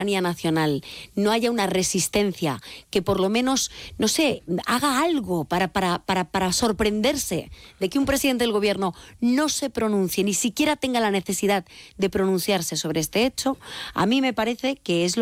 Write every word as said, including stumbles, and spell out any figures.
nacional no haya una resistencia que por lo menos, no sé, haga algo para, para, para, para sorprenderse de que un presidente del gobierno no se pronuncie, ni siquiera tenga la necesidad de pronunciarse sobre este hecho, a mí me parece que es lo